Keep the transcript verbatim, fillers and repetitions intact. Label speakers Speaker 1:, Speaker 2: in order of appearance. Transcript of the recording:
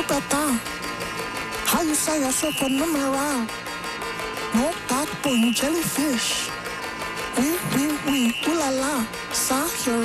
Speaker 1: Tupata. How you say yourself a numeral? No tadpole, jellyfish. Oui, oui, oui, ooh la la. Ça, you're